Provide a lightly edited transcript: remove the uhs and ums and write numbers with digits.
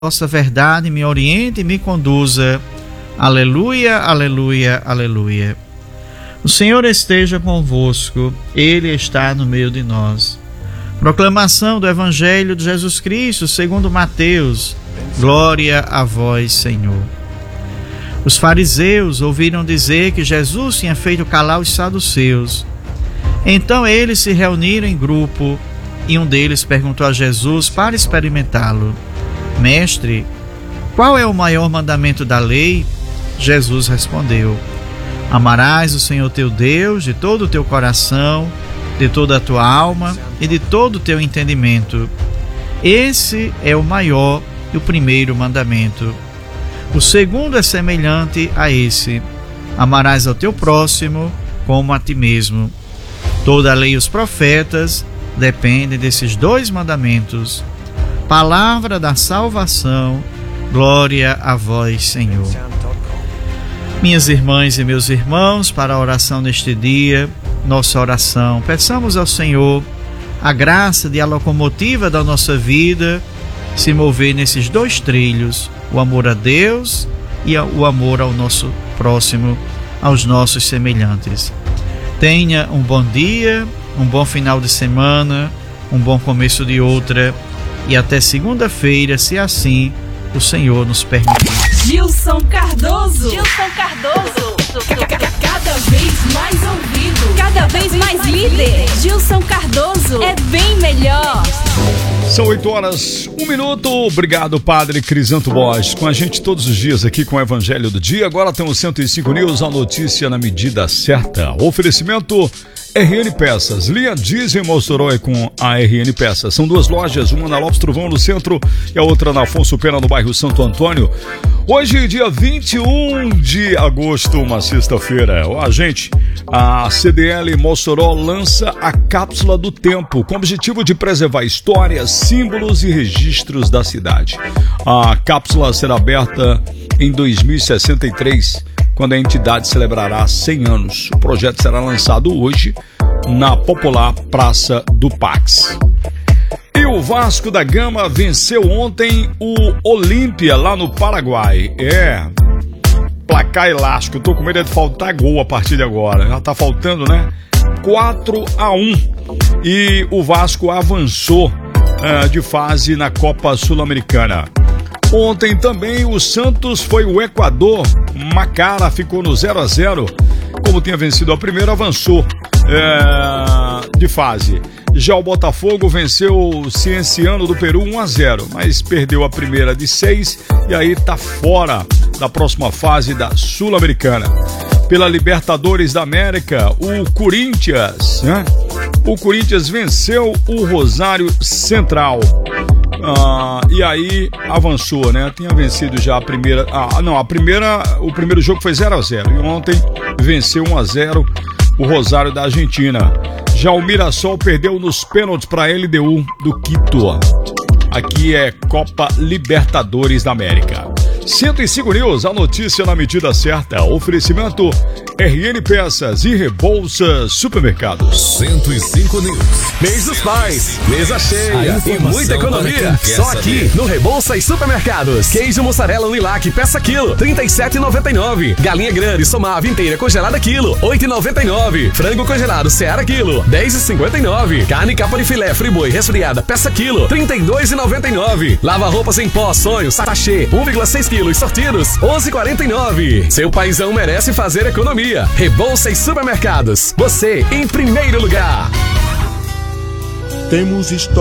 vossa verdade me oriente e me conduza. Aleluia, aleluia, aleluia. O Senhor esteja convosco, Ele está no meio de nós. Proclamação do Evangelho de Jesus Cristo segundo Mateus. Glória a vós, Senhor. Os fariseus ouviram dizer que Jesus tinha feito calar os saduceus. Então eles se reuniram em grupo e um deles perguntou a Jesus para experimentá-lo: Mestre, qual é o maior mandamento da lei? Jesus respondeu: Amarás o Senhor teu Deus de todo o teu coração, de toda a tua alma e de todo o teu entendimento. Esse é o maior e o primeiro mandamento. O segundo é semelhante a esse: amarás ao teu próximo como a ti mesmo. Toda a lei e os profetas dependem desses dois mandamentos. Palavra da salvação, glória a vós, Senhor. Minhas irmãs e meus irmãos, para a oração neste dia, nossa oração, peçamos ao Senhor a graça de a locomotiva da nossa vida se mover nesses dois trilhos: o amor a Deus e o amor ao nosso próximo, aos nossos semelhantes. Tenha um bom dia, um bom final de semana, um bom começo de outra e até segunda-feira, se assim o Senhor nos permitir. Gilson Cardoso. Cada vez mais ouvido, cada vez mais líder. Gilson Cardoso é bem melhor. São 8h01. Obrigado, Padre Crisanto Borges, com a gente todos os dias aqui com o Evangelho do Dia. Agora temos 105 News, a notícia na medida certa. Oferecimento RN Peças, linha Diesel em Mossoró é com a RN Peças. São duas lojas, uma na Lopes Trovão no centro e a outra na Afonso Pena no bairro Santo Antônio. Hoje, dia 21 de agosto, uma sexta-feira. A CDL Mossoró lança a Cápsula do Tempo, com o objetivo de preservar histórias, símbolos e registros da cidade. A cápsula será aberta em 2063, quando a entidade celebrará 100 anos. O projeto será lançado hoje na popular Praça do Pax. E o Vasco da Gama venceu ontem o Olímpia lá no Paraguai. Placar elástico. Tô com medo de faltar gol a partir de agora. Já tá faltando, né? 4-1. E o Vasco avançou de fase na Copa Sul-Americana. Ontem também o Santos foi o Equador. Macara ficou no 0-0. Como tinha vencido a primeira, avançou de fase. Já o Botafogo venceu o Cienciano do Peru 1-0, mas perdeu a primeira de 6 e aí tá fora da próxima fase da Sul-Americana. Pela Libertadores da América, o Corinthians venceu o Rosário Central. E aí avançou, né? Tinha vencido já a primeira. O primeiro jogo foi 0-0 e ontem venceu 1-0 o Rosário da Argentina. Já o Mirassol perdeu nos pênaltis para a LDU do Quito. Aqui é Copa Libertadores da América. 105 News, a notícia na medida certa. Oferecimento RN Peças e Rebouças Supermercados. 105 News. Mês dos Pais, mesa cheia e muita economia. Só aqui no Rebouças Supermercados. Queijo mussarela Unilac, peça quilo, R$ 37,99. Galinha grande somava inteira congelada quilo, R$ 8,99. Frango congelado Seara quilo, R$ 10,59. Carne capa de filé friboi resfriada, peça quilo, R$ 32,99. Lava roupas em pó Sonho, sachê, 1,6 quilos sortidos, R$ 11,49. Seu paizão merece fazer economia. Rebouças Supermercados. Você em primeiro lugar. Temos história.